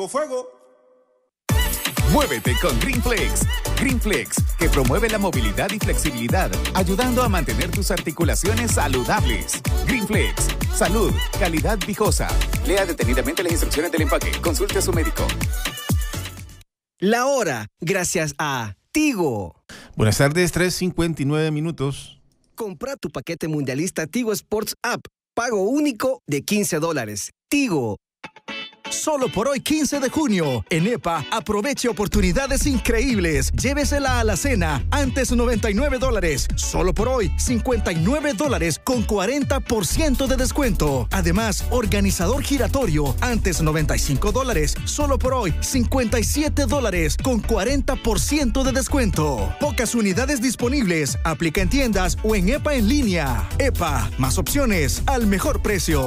¡Fuego, fuego! Muévete con Greenflex. Greenflex, que promueve la movilidad y flexibilidad, ayudando a mantener tus articulaciones saludables. Greenflex, salud, calidad viejosa. Lea detenidamente las instrucciones del empaque. Consulte a su médico. La hora, gracias a Tigo. Buenas tardes, 3:59 minutos. Compra tu paquete mundialista Tigo Sports App. Pago único de $15. Tigo. Solo por hoy, 15 de junio, en EPA, aproveche oportunidades increíbles. Llévesela a la cena, antes $99. Solo por hoy, $59 con 40% de descuento. Además, organizador giratorio, antes $95. Solo por hoy, $57 con 40% de descuento. Pocas unidades disponibles. Aplica en tiendas o en EPA en línea. EPA, más opciones al mejor precio.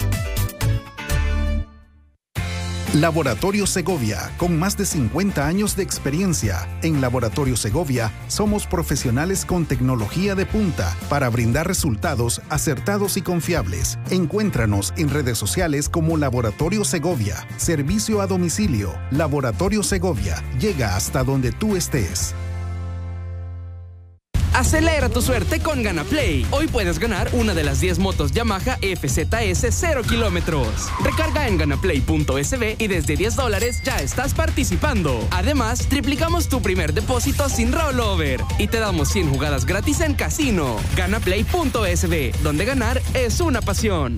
Laboratorio Segovia, con más de 50 años de experiencia. En Laboratorio Segovia somos profesionales con tecnología de punta para brindar resultados acertados y confiables. Encuéntranos en redes sociales como Laboratorio Segovia. Servicio a domicilio. Laboratorio Segovia. Llega hasta donde tú estés. Acelera tu suerte con GanaPlay. Hoy puedes ganar una de las 10 motos Yamaha FZS 0 kilómetros. Recarga en ganaplay.sb y desde $10 ya estás participando. Además, triplicamos tu primer depósito sin rollover y te damos 100 jugadas gratis en casino. Ganaplay.sb, donde ganar es una pasión.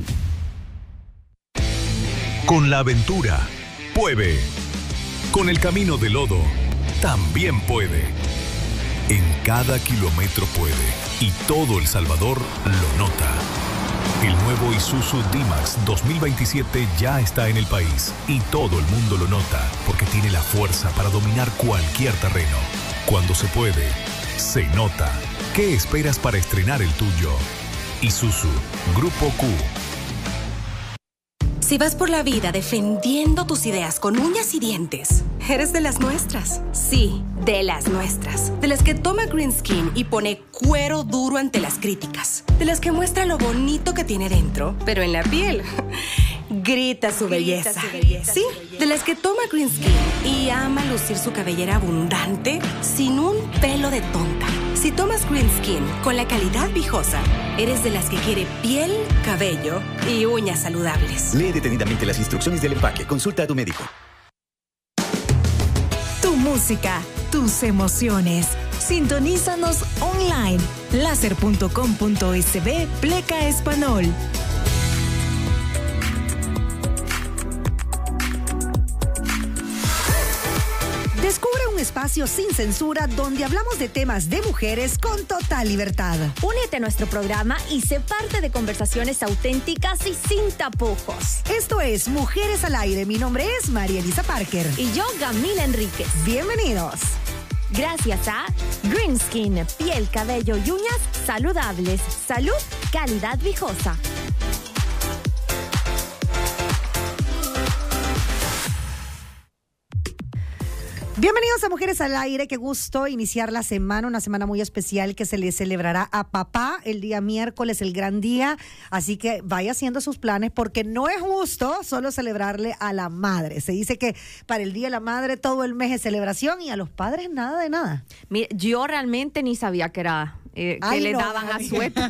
Con la aventura, puede. Con el camino de lodo, también puede. En cada kilómetro puede, y todo El Salvador lo nota. El nuevo Isuzu D-Max 2027 ya está en el país, y todo el mundo lo nota, porque tiene la fuerza para dominar cualquier terreno. Cuando se puede, se nota. ¿Qué esperas para estrenar el tuyo? Isuzu, Grupo Q. Si vas por la vida defendiendo tus ideas con uñas y dientes, eres de las nuestras. Sí, de las nuestras. De las que toma Green Skin y pone cuero duro ante las críticas. De las que muestra lo bonito que tiene dentro, pero en la piel grita su belleza. Sí, de las que toma Green Skin y ama lucir su cabellera abundante sin un pelo de tonta. Si tomas Green Skin con la calidad viejosa, eres de las que quiere piel, cabello y uñas saludables. Lee detenidamente las instrucciones del empaque. Consulta a tu médico. Tu música, tus emociones. Sintonízanos online. Láser.com.sb Pleca Español. Descubre un espacio sin censura donde hablamos de temas de mujeres con total libertad. Únete a nuestro programa y sé parte de conversaciones auténticas y sin tapujos. Esto es Mujeres al Aire. Mi nombre es María Elisa Parker. Y yo, Gamila Enríquez. Bienvenidos. Gracias a Green Skin, piel, cabello y uñas saludables. Salud, calidad viejosa. Bienvenidos a Mujeres al Aire, qué gusto iniciar la semana, una semana muy especial que se le celebrará a papá el día miércoles, el gran día, así que vaya haciendo sus planes porque no es justo solo celebrarle a la madre. Se dice que para el Día de la Madre todo el mes es celebración y a los padres nada de nada. Mire, yo realmente ni sabía que era... que le daban a su época.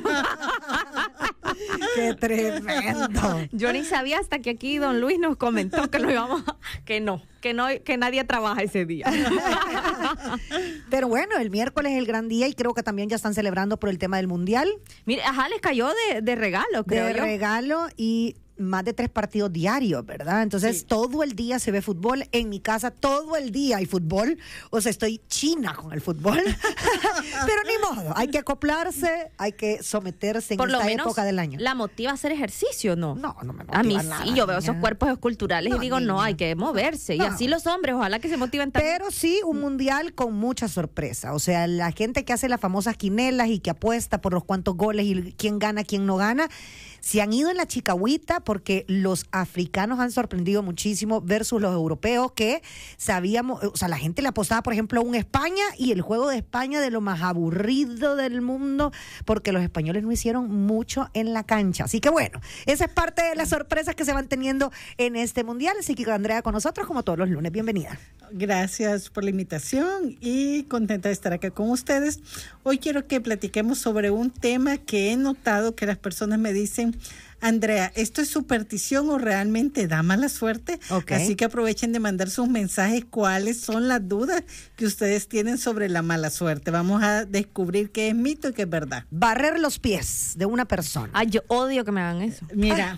¡Qué tremendo! Yo ni sabía hasta que aquí don Luis nos comentó que que nadie trabaja ese día. Pero bueno, el miércoles es el gran día y creo que también ya están celebrando por el tema del Mundial. Mire, les cayó de regalo, creo yo. De regalo y más de 3 partidos diarios, ¿verdad? Entonces, sí, todo el día se ve fútbol. En mi casa, todo el día hay fútbol. O sea, estoy china con el fútbol. Pero ni modo, hay que acoplarse, hay que someterse en esta época del año. ¿La motiva a hacer ejercicio, no? No me motiva a mí nada, sí, yo veo esos cuerpos esculturales y digo, hay que moverse. No. Y así los hombres, ojalá que se motiven también. Pero sí, un mundial con mucha sorpresa. O sea, la gente que hace las famosas quinelas y que apuesta por los cuantos goles y quién gana, quién no gana, se han ido en la chicahuita porque los africanos han sorprendido muchísimo versus los europeos que sabíamos, o sea, la gente le apostaba, por ejemplo, a un España y el juego de España de lo más aburrido del mundo porque los españoles no hicieron mucho en la cancha. Así que bueno, esa es parte de las sorpresas que se van teniendo en este mundial. Así que Andrea con nosotros como todos los lunes. Bienvenida. Gracias por la invitación y contenta de estar acá con ustedes. Hoy quiero que platiquemos sobre un tema que he notado que las personas me dicen: Andrea, ¿esto es superstición o realmente da mala suerte? Okay. Así que aprovechen de mandar sus mensajes. ¿Cuáles son las dudas que ustedes tienen sobre la mala suerte? Vamos a descubrir qué es mito y qué es verdad. Barrer los pies de una persona. Ay, yo odio que me hagan eso. Mira,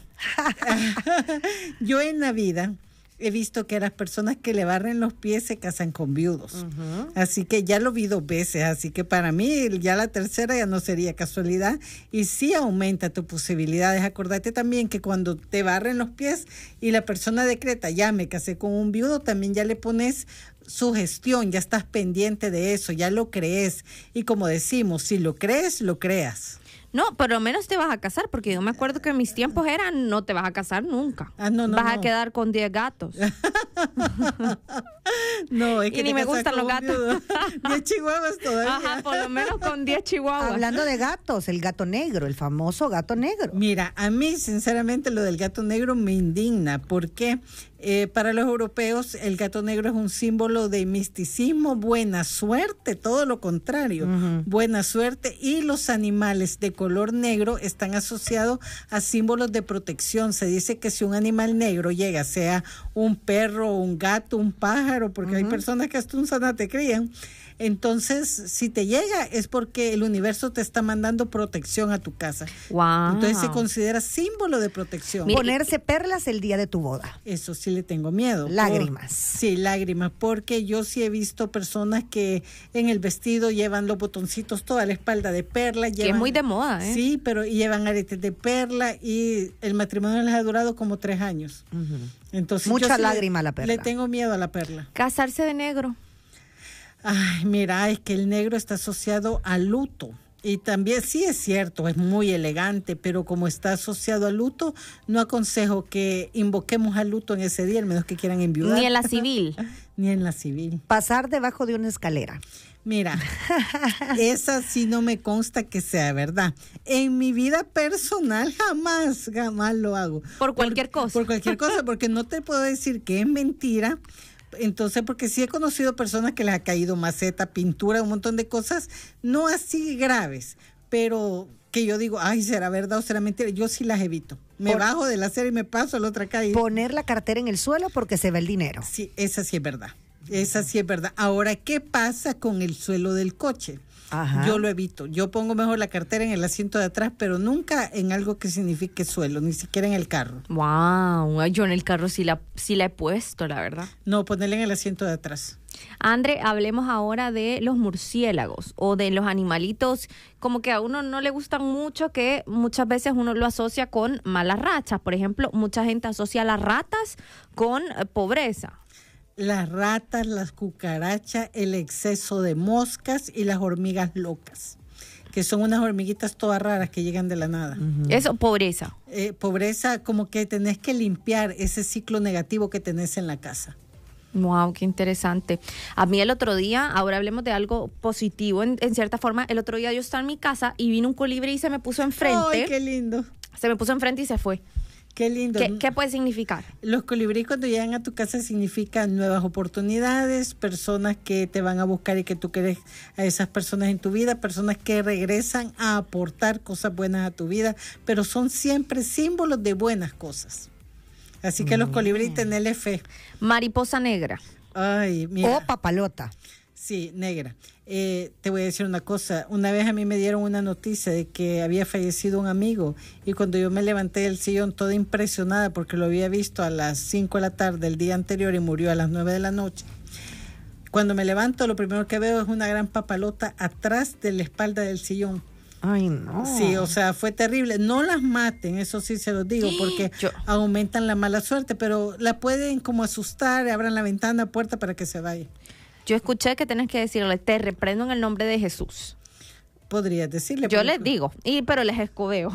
yo en la vida he visto que las personas que le barren los pies se casan con viudos. Uh-huh. Así que ya lo vi 2 veces. Así que para mí ya la tercera ya no sería casualidad. Y sí aumenta tus posibilidades. Acordate también que cuando te barren los pies y la persona decreta, ya me casé con un viudo, también ya le pones sugestión, ya estás pendiente de eso, ya lo crees. Y como decimos, si lo crees, lo creas. No, por lo menos te vas a casar, porque yo me acuerdo que en mis tiempos eran, no te vas a casar nunca. Vas a quedar con 10 gatos. No, es que y ni me gustan los gatos. 10 chihuahuas todavía. Ajá, por lo menos con 10 chihuahuas. Hablando de gatos, el gato negro, el famoso gato negro. Mira, a mí sinceramente lo del gato negro me indigna, porque para los europeos el gato negro es un símbolo de misticismo, buena suerte, todo lo contrario, buena suerte, y los animales de color negro están asociados a símbolos de protección. Se dice que si un animal negro llega, sea un perro, un gato, un pájaro, porque hay personas que hasta un sana te crían, entonces si te llega es porque el universo te está mandando protección a tu casa. Wow. Entonces se considera símbolo de protección. Ponerse perlas el día de tu boda. Eso sí le tengo miedo. Lágrimas. Sí, lágrimas, porque yo sí he visto personas que en el vestido llevan los botoncitos toda la espalda de perla. Que es muy de moda, ¿eh? Sí, pero llevan aretes de perla y el matrimonio les ha durado como 3 años. Entonces, mucha lágrima a la perla. Le tengo miedo a la perla. Casarse de negro. Ay, mira, es que el negro está asociado al luto. Y también, sí es cierto, es muy elegante, pero como está asociado al luto, no aconsejo que invoquemos al luto en ese día, al menos que quieran enviudar. Ni en la civil. Ni en la civil. Pasar debajo de una escalera. Mira, esa sí no me consta que sea verdad. En mi vida personal jamás lo hago. Por cualquier cosa. Por cualquier cosa, porque no te puedo decir que es mentira. Entonces, porque sí he conocido personas que les ha caído maceta, pintura, un montón de cosas, no así graves, pero que yo digo, ay, ¿será verdad o será mentira? Yo sí las evito. Me bajo de la acera y me paso a la otra calle. Poner la cartera en el suelo porque se ve el dinero. Sí, esa sí es verdad. Esa sí es verdad. Ahora, ¿qué pasa con el suelo del coche? Ajá. Yo lo evito. Yo pongo mejor la cartera en el asiento de atrás, pero nunca en algo que signifique suelo, ni siquiera en el carro. Wow, yo en el carro sí la he puesto, la verdad. No, ponerla en el asiento de atrás. Andre, hablemos ahora de los murciélagos o de los animalitos como que a uno no le gustan mucho, que muchas veces uno lo asocia con malas rachas. Por ejemplo, mucha gente asocia las ratas con pobreza. Las ratas, las cucarachas, el exceso de moscas y las hormigas locas, que son unas hormiguitas todas raras que llegan de la nada. Eso, pobreza. Pobreza, como que tenés que limpiar ese ciclo negativo que tenés en la casa. Wow, qué interesante. A mí el otro día, ahora hablemos de algo positivo en cierta forma, el otro día yo estaba en mi casa y vino un colibrí y se me puso enfrente. ¡Ay, qué lindo! Se me puso enfrente y se fue. Qué lindo. ¿Qué puede significar? Los colibríes cuando llegan a tu casa significan nuevas oportunidades, personas que te van a buscar y que tú quieres a esas personas en tu vida, personas que regresan a aportar cosas buenas a tu vida, pero son siempre símbolos de buenas cosas. Así que los colibríes, tenele fe. Mariposa negra. Ay, mira. O papalota. Sí, negra. Te voy a decir una cosa. Una vez a mí me dieron una noticia de que había fallecido un amigo y cuando yo me levanté del sillón toda impresionada porque lo había visto a las 5 de la tarde el día anterior y murió a las 9 de la noche. Cuando me levanto lo primero que veo es una gran papalota atrás de la espalda del sillón. Ay, no. Sí, o sea, fue terrible. No las maten, eso sí se los digo, porque aumentan la mala suerte, pero la pueden como asustar, abran la ventana, puerta para que se vaya. Yo escuché que tenés que decirle, te reprendo en el nombre de Jesús. Podrías decirle. Yo les digo, pero les escobeo.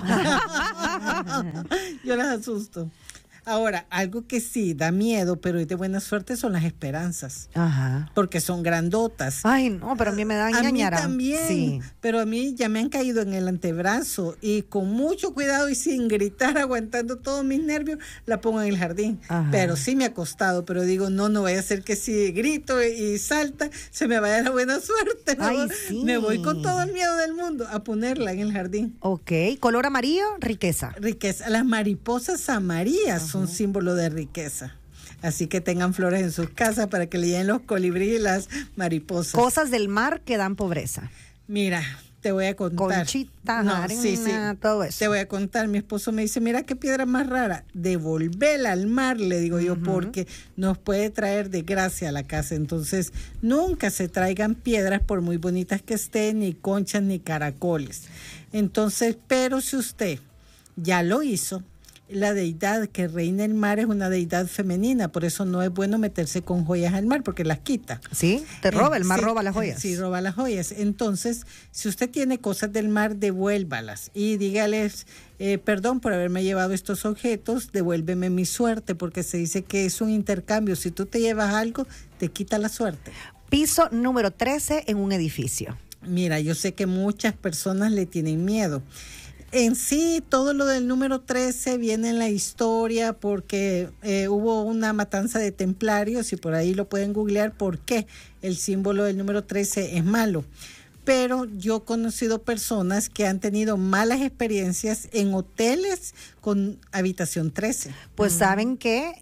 Yo les asusto. Ahora, algo que sí da miedo, pero es de buena suerte, son las esperanzas. Ajá. Porque son grandotas. Ay, no, pero a mí me dan ñañara. A mí también, sí. Pero a mí ya me han caído en el antebrazo y con mucho cuidado y sin gritar, aguantando todos mis nervios, la pongo en el jardín. Ajá. Pero sí me ha costado, pero digo, no vaya a ser que si grito y salta, se me vaya la buena suerte. Ay, sí. Me voy con todo el miedo del mundo a ponerla en el jardín. Ok, color amarillo, riqueza. Riqueza. Las mariposas amarillas son símbolo de riqueza. Así que tengan flores en sus casas para que le lleguen los colibríes y las mariposas. Cosas del mar que dan pobreza. Mira, te voy a contar. Conchita, arena, todo eso. Te voy a contar. Mi esposo me dice, mira qué piedra más rara. Devolverla al mar, le digo yo, porque nos puede traer desgracia a la casa. Entonces, nunca se traigan piedras por muy bonitas que estén, ni conchas, ni caracoles. Entonces, pero si usted ya lo hizo, la deidad que reina el mar es una deidad femenina, por eso no es bueno meterse con joyas al mar, porque las quita. ¿Sí? ¿Te roba? ¿El mar roba las joyas? Sí, roba las joyas. Entonces, si usted tiene cosas del mar, devuélvalas y dígales, perdón por haberme llevado estos objetos, devuélveme mi suerte, porque se dice que es un intercambio. Si tú te llevas algo, te quita la suerte. Piso número 13 en un edificio. Mira, yo sé que muchas personas le tienen miedo. En sí, todo lo del número 13 viene en la historia porque hubo una matanza de templarios y por ahí lo pueden googlear por qué el símbolo del número 13 es malo. Pero yo he conocido personas que han tenido malas experiencias en hoteles con habitación 13. Pues saben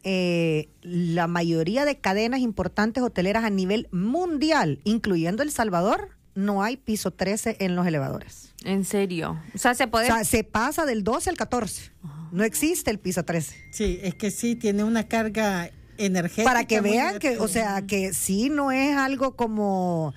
que la mayoría de cadenas importantes hoteleras a nivel mundial, incluyendo El Salvador, no hay piso 13 en los elevadores. ¿En serio? O sea, se pasa del 12 al 14. No existe el piso 13. Sí, es que sí, tiene una carga energética. Para que vean que, o sea, que sí no es algo como...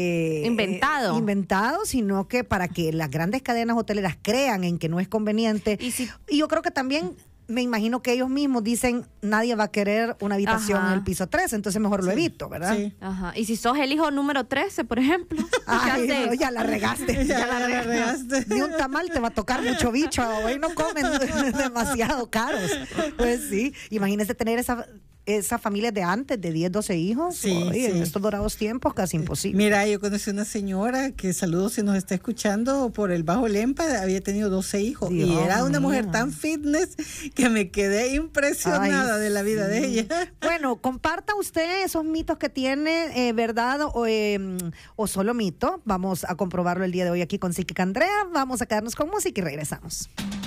inventado, sino que para que las grandes cadenas hoteleras crean en que no es conveniente. Y yo creo que también... Me imagino que ellos mismos dicen, nadie va a querer una habitación en el piso 13, entonces mejor lo evito, ¿verdad? Sí. Ajá. Y si sos el hijo número 13, por ejemplo. Ay, no, ya la regaste. ya la regaste. Ni un tamal te va a tocar mucho bicho. Hoy no comen demasiado caros. Pues sí, imagínese tener esa familia de antes, de 10, 12 hijos. Sí, en estos dorados tiempos, casi imposible. Mira, yo conocí una señora que, saludos si nos está escuchando, por el Bajo Lempa, había tenido 12 hijos. Dios y era una mío. mujer tan fitness que me quedé impresionada de la vida de ella. Bueno, comparta usted esos mitos que tiene, ¿verdad? O solo mito. Vamos a comprobarlo el día de hoy aquí con Psíquica Andrea. Vamos a quedarnos con música y regresamos.